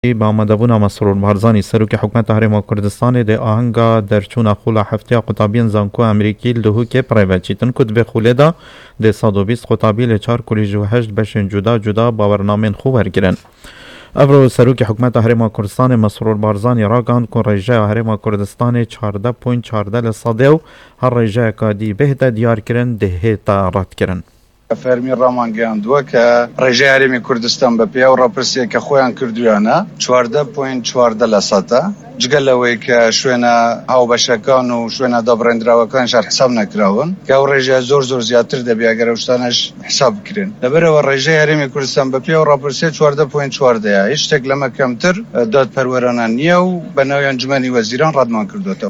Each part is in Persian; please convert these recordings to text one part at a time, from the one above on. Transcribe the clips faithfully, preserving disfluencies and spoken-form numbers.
با آمدبونا مسرور بارزانی سروک حکومت هرم کردستان ده آهنگا در چون خولا هفته قطابین زانکو امریکی لهو که پرایوچیتن کد به خولدا ده صد و بیست قطابی لچار کلیج و هشت بشن جدا جدا باورنامین خوب ورگرن. افرو سروک حکومت هرم کردستان مسرور بارزانی راگان کن رجای هرم کردستان چهارده پوینت چهارده لصدیو هر رجای کادی بهده دیار کرن ده تا رد کرن. فرمی رامان گیاندوه که رژه هرمی کردستان به پیا و راپرسیه که خویان کردویانه چهارده پوینت چهارده لساته جگلوی که شوینا هاو بشکان و شوینا دابرندراوکان شر حساب نکراون که او رژه زور زور زیادتر دبی اگر اوشتانش حساب کرن لبره و رژه هرمی کردستان به پیا و راپرسیه چهارده پوینت چهارده هیچ تکلمه کمتر داد پرورانه نیه و بنای انجمنی وزیران ردمان کردوتا.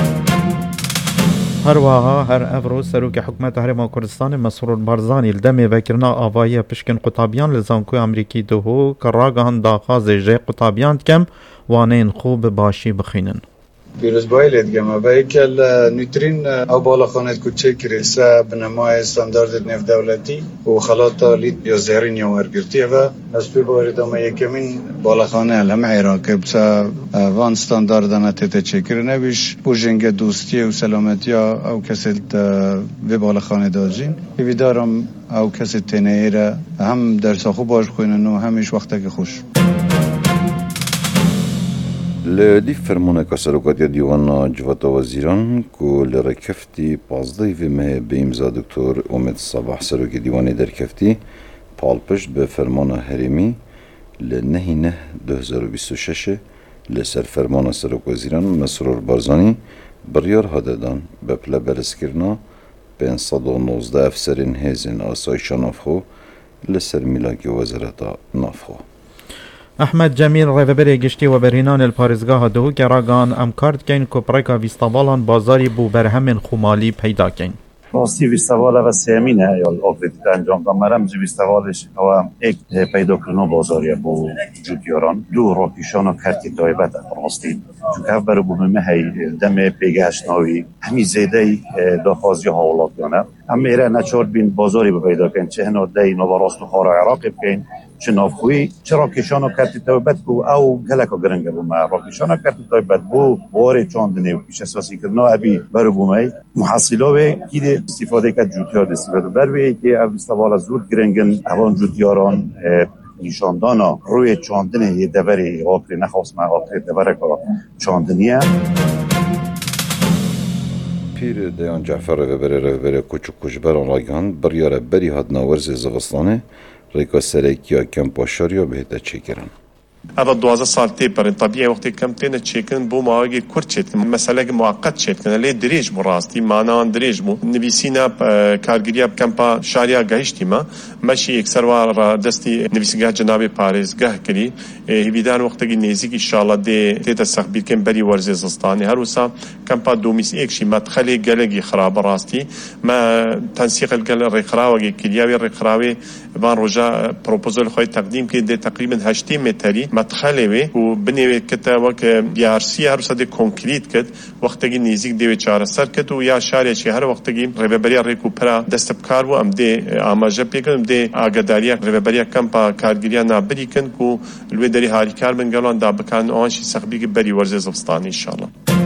هر واها هر افرو سروک حکومت هرم کردستان مسرور بارزانی لدمه وکرنا آوایی پشکن قطابیان لزانکو امریکی دهو که راگهان داخاز جه قطابیان کم وانین خوب باشی بخینن. پیروز بایلید گمه با ایکل نیترین او بالا خانه کوچه کریسا بنمای استاندارد نف دولتی و خلاطا لید یا زهرین یا ورگرتی و از پی بارید اما یکمین بالا خانه الهم عراقی بسا وان استانداردانا تیتا چکر نبیش بوجنگ دوستی و سلامتی او کسی وی بالا خانه دازین ایویدارم او کسی تینه هم درس خوب باش خوینن و همیش وقتا که خوش. لدی فرمانه کسروکاتی دیوان جوات وزیران کو لرکفتی پازده ویمه به امضا دکتر امید صباح سروک دیوانی در کفتی پالپش به فرمان هرمی لنهی نه دو هزار و بیست و شش لسر فرمان سروک وزیران مسرور بارزانی بریار هددان به پل برسکرنا پانصد و نوزده افسرین هزین آسایش نافخو لسر میلاکی وزارتا نافخو. احمد جمیل رهبر گشتی و برهنان الپارزگاه دهو که راگان امکارد کن کپرکا ویستاوالان بازاری بو برهم خمالی پیدا کن. راستی ویستاوالا و سیمینه یا آفریدیت انجام دام مرم جی ویستاوالش و ایک پیدا کردن بازاری بو جوتیاران دو راکیشان و کرتی تایبت راستی چون برای بومه هی دم پیگهش ناوی همی زیده داخازی حالاتیانه هم میره نچار بین بازاری به پیدا کن چه هنو دی نو راست و خار عراق بکن چه نافخوی چه راکیشان و کرتی تایبت بو او گلک و گرنگ بومه راکیشان و کرتی تایبت بو باره چاندنه و پیش اساسی کردن ابی برای بومه محصیلاوه که استفاده کرد جوتیار استفاده بروی که اوستوال زود گرنگن اوان جوتیاران نشاندانا روی چاندنه یه دبری آقلی نخواست من آقلی دبره که چاندنیه. پیر دیان جعفر رهبر رهبر کوچک کوچبران راگان بریاره بری هاد ناورز زغستانه ریکا سرکیا کم پاشاریا بهده چکرن. هذا دوازه سال تیپرن طبیعی وقتی کم تینه چیکن بو ماگی کرد چیکن مسئله موقت چیکن لی دریج مراستی مانان دریج مو نویسینا کارگریا کم پا شاریا گهشتی ما ماشي یک سروار دستی نویسگاه جناب پاریس گه کلی هیدار وقتی نزدیک ان شاء الله ده تیت سخبیر کم بری ورزه زستانی هر وسا کم پا دومیس ایکشی مدخلی گلگی خراب راستی ما تنسیق الگل رقراوی کلیاوی رقراوی وان رجا پروپوزال خواهی تقدیم که ده تقریبا هشت متری مدخله وی و بنوی کتا وک بیارسی هر وسا ده کنکریت کد وقتی نزدیک دیو چهار سر کد و یا شارع شهر وقتی رهبری ریکوپرا دست بکار و ام ده آماجه پیکن ده آگاداریا رهبری کمپا کارگریا نابری کن کو لوی دری هاریکار بنگلان دا بکن آنشی سخبی که بری ورزه زبستانی انشالله.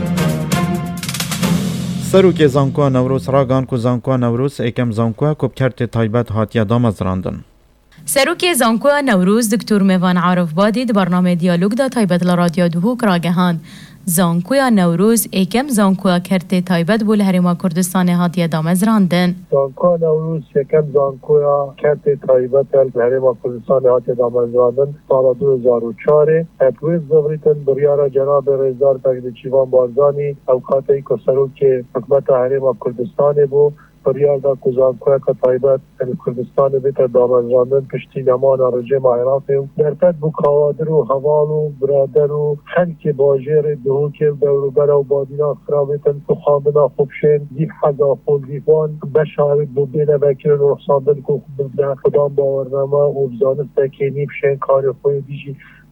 سروک زانکو نوروز راگان کو زانکو نوروز اکم زانکو کب کرت تایبت هاتیا دامز راندن. سروک زانکو نوروز دکتر میوان عارف بادی در برنامه دیالوگ دا تایبت لرادیو دهو راگهاند. زانکویا نوروز ایکم زانکویا کرته تایبت بول هرما کردستان هاتیه دامز راندن. زانکویا نوروز ایکم زانکویا کرته تایبت هرما کردستان هاتیه دامز راندن سال دو هزار و چهار اتویز زوریتن بریارا جناب رزدار پگدچیوان بارزانی اوقاتی که سروک حکمت هرما کردستان بو بریار دا کزانکویا که تایبت کردستان بیت دامز راندن پشتی نمان آرجه مایرافیم در پد بو کوادر و حوال و برادر و خلک باجر دهو که دورو برا و بادینا خرابیتن تو خامنا خوبشن دیف حضا خود دیفان بشارت بو بینه بکرن و رخصاندن که خود ببنه خدام باورنما و بزانست که نیبشن کار خوی دیجی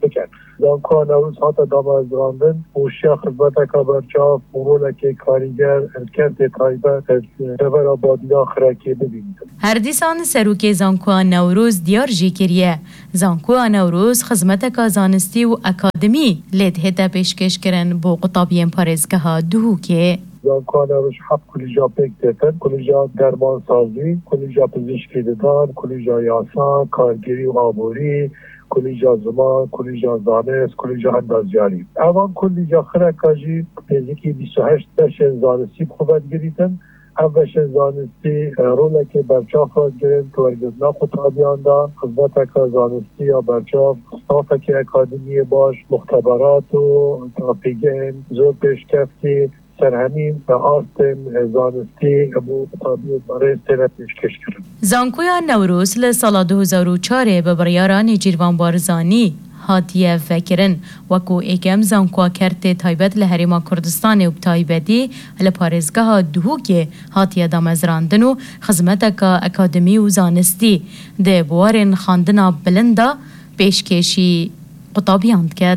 بکن. زانکویا نوروز هات دامازراندن و شیخ خدمت که برچاف مرونه که کاریگر الکرت تایبت سفر آبادینا خرکی ببینید. هر دیسان سروک زانکویا نوروز دیار جی کریه. زانکویا نوروز خدمت که زانستی و اکادمی لید هده پیشکش کرن با قطابین پارزگه ها دو که زانکویا نوروز حب کلیجا پیک دیتن، کلیجا درمان سازی، کلیجا پزشکی دیدن، کلیجا یاسا، کارگیری و آبوری، کلیجا زمان، کلیجا زانست، کلیجا اندازیاری. اوان کلیجا خرکاجی پیزیکی بیست و هشت بشن زانستی خوبت گریتن، اوشن زانستی روله که برچاف را گرن توارگزنا قطابیان دا خدمت که زانستی یا برچاف خطافه که اکادمی باش مختبرات و ترافیگین زور پیشکفتی سرهمین و آستم زانستی ابو قطابی برای سنت پیشکش کرد. زانکویا نوروز لسال دو هزار و چهار به بریاران جیروان بارزانی هاتیه فکرن وکو ایکم زانکویا کرت تایبت لحریما کردستان و تایبتی لپارزگاه دهو که هاتیه دامزراندن و خدمت که اکادمی و زانستی ده بوارن خاندنا بلندا پیشکشی قطابیاند کرد.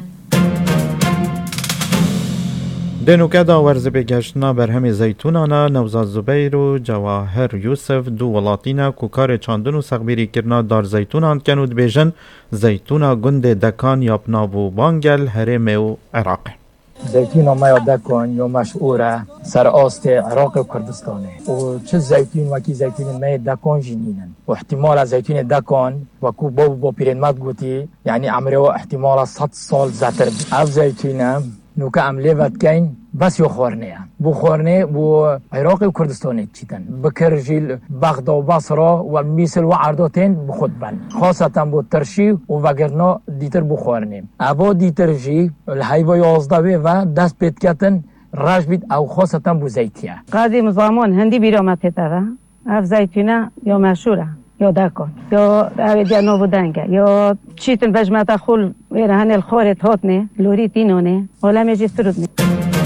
دنوکدا ورز بگشتنا برهم زیتونانا نوزاد زبیر و جواهر یوسف دو ولاتینا کوکار چاندن و سغبیری کرنا دار زیتونان کنود بیجن زیتونا گند دکان یابنابو بانگل هرم و عراق. زیتون ما یاد کن یا مشهوره سر آست عراق و کردستانه و چه زیتون وکی زیتون ما دکان جنینن و احتمال زیتون دکان وکو بابو با پیرنمت گوتی یعنی عمره و احتمال صد سال زتر اف زیتونه نوکه عمله ود کن بس یو خورنه بو خورنه بو عراق و کردستان چیتن بکرجیل بغداد و بصره و میسل و عرداتین بخود بن خاصتا بو ترشی و وگرنا دیتر بو خورنه ابا دیترجی الحیوه یازده و دست پیت کتن راج بید او خاصتا بو زیتیه قدیم زمان هندی بیرامت تره اف زیتونه یا مشهوره یا دکان یا اویدیا نبودنگه یا چیتن بجمت خول ویره هن الخورت هاتنه لوری تینونه حالا میجسترود نی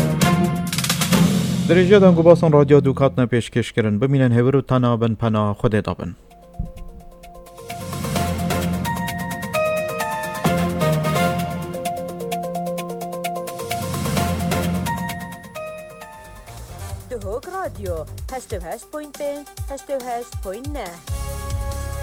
درجه دنگو باسن رادیو دوکات نپیشکش کرن ببینن هورو تنا بن پنا خود دابن. دهوک رادیو هشت و هشت پوینت پنج هشت و هشت پوینت نه